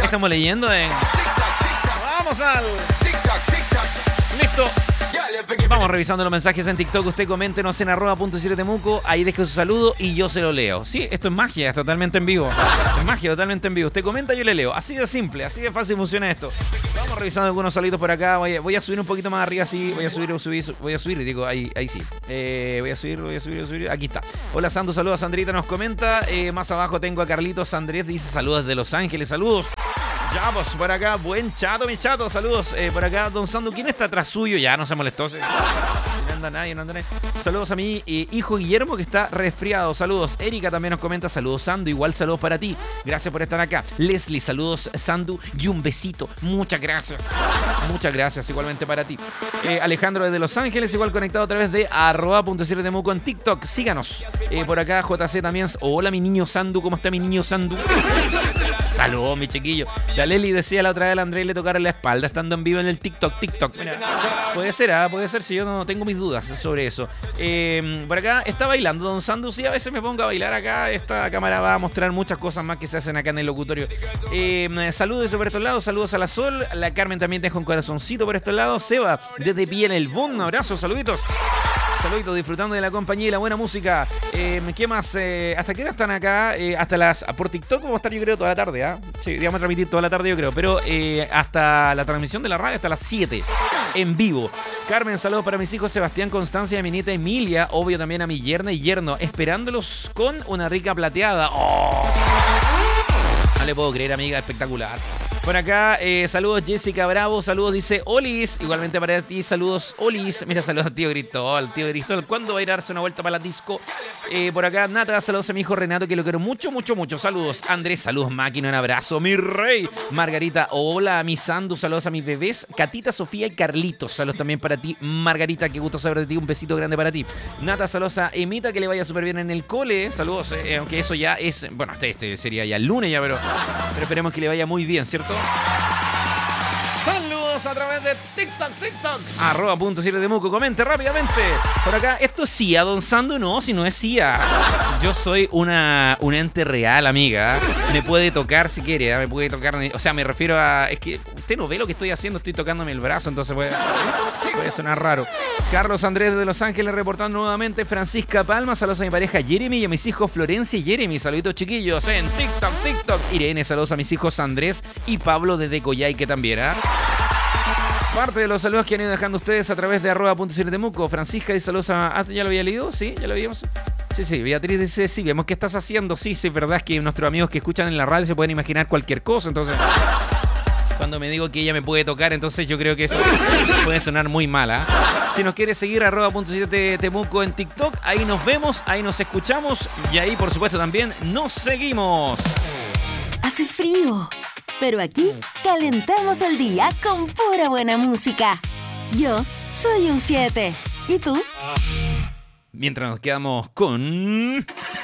estamos leyendo. Vamos al... Listo. Vamos revisando los mensajes en TikTok. Usted coméntenos en @.7temuco. Ahí deje su saludo y yo se lo leo. Sí, esto es magia, es totalmente en vivo. Es magia, totalmente en vivo. Usted comenta, yo le leo. Así de simple, así de fácil funciona esto. Vamos revisando algunos saluditos por acá. Voy a subir un poquito más arriba, sí. Voy a subir, digo, ahí sí. Voy a subir. Aquí está. Hola, Sandu, saludos. Sandrita nos comenta. Más abajo tengo a Carlitos Andrés, dice saludos desde Los Ángeles, saludos. Ya, pues, por acá, buen chato, mi chato, saludos. Por acá, don Sandu, ¿quién está atrás suyo? Ya, no se molestó. No anda nadie. Saludos a mi hijo Guillermo, que está resfriado. Saludos. Erika también nos comenta, saludos, Sandu, igual saludos para ti. Gracias por estar acá. Leslie, saludos, Sandu, y un besito. Muchas gracias. Muchas gracias, igualmente para ti. Alejandro desde Los Ángeles, igual conectado a través de @.7temuco en TikTok. Síganos. Por acá, JC también. Hola, mi niño Sandu, ¿cómo está mi niño Sandu? Saludos, mi chiquillo. La Leli decía la otra vez al Andrés le tocara la espalda estando en vivo en el TikTok. Mira, puede ser, si yo no tengo mis dudas sobre eso. Por acá está bailando don Sandu. Sí, a veces me pongo a bailar acá. Esta cámara va a mostrar muchas cosas más que se hacen acá en el locutorio. Saludos por estos lados. Saludos a la Sol. La Carmen también deja un corazoncito por estos lados. Seba, desde Piel el Bon. Un abrazo, saluditos. Saluditos, disfrutando de la compañía y la buena música. ¿Qué más? ¿Hasta qué hora están acá? Por TikTok vamos a estar, yo creo, toda la tarde, ¿ah? Sí, vamos a transmitir toda la tarde, yo creo. Pero hasta la transmisión de la radio, hasta las 7, en vivo. Carmen, saludos para mis hijos Sebastián, Constancia y mi nieta Emilia. Obvio también a mi yerna y yerno. Esperándolos con una rica plateada. ¡Oh! No le puedo creer, amiga, espectacular. Por acá, saludos Jessica Bravo, saludos, dice Olis, igualmente para ti, saludos Olis. Mira, saludos a tío Cristóbal, ¿cuándo va a ir a darse una vuelta para la disco? Por acá, Nata, saludos a mi hijo Renato, que lo quiero mucho, saludos Andrés, saludos Máquina, un abrazo, mi rey. Margarita, hola, mi Sandu, saludos a mis bebés, Catita, Sofía y Carlitos, saludos también para ti, Margarita, qué gusto saber de ti, un besito grande para ti. Nata, saludos a Emita, que le vaya súper bien en el cole, saludos, aunque eso ya es, bueno, este sería ya el lunes ya, pero esperemos que le vaya muy bien, ¿cierto? Saludos a través de TikTok. @.7temuco. Comente rápidamente. Por acá, ¿esto es CIA, don Sandu? No, si no es CIA. Yo soy un ente real, amiga. Me puede tocar si quiere, me puede tocar. O sea, me refiero a... Es que usted no ve lo que estoy haciendo, estoy tocándome el brazo, entonces puede sonar raro. Carlos Andrés de Los Ángeles reportando nuevamente. Francisca Palma, saludos a mi pareja Jeremy y a mis hijos Florencia y Jeremy. Saluditos, chiquillos, en TikTok. Irene, saludos a mis hijos Andrés y Pablo desde Coyhaique también, ¿ah? Parte de los saludos que han ido dejando ustedes a través de @.7temuco. Francisca dice saludos a... ¿Ya lo había leído? ¿Sí? ¿Ya lo habíamos? Sí. Beatriz dice, sí, vemos qué estás haciendo. Sí, verdad es que nuestros amigos que escuchan en la radio se pueden imaginar cualquier cosa, entonces... Cuando me digo que ella me puede tocar, entonces yo creo que eso puede sonar muy mal, ¿eh? Si nos quiere seguir, @.7temuco en TikTok, ahí nos vemos, ahí nos escuchamos y ahí, por supuesto, también nos seguimos. Hace frío, pero aquí calentamos el día con pura buena música. Yo soy un 7. ¿Y tú? Mientras nos quedamos con...